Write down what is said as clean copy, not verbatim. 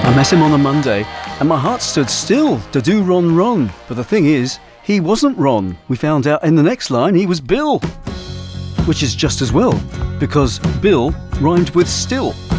I met him on a Monday, and my heart stood still to do Ron Ron. But the thing is, he wasn't Ron. We found out in the next line he was Bill. Which is just as well, because Bill rhymed with still.